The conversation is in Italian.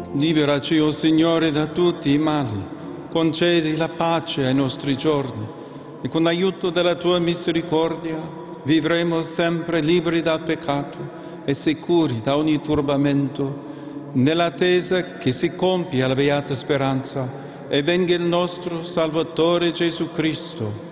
Liberaci, o Signore, da tutti i mali, concedi la pace ai nostri giorni e con l'aiuto della Tua misericordia vivremo sempre liberi dal peccato e sicuri da ogni turbamento, nell'attesa che si compia la beata speranza e venga il nostro Salvatore Gesù Cristo.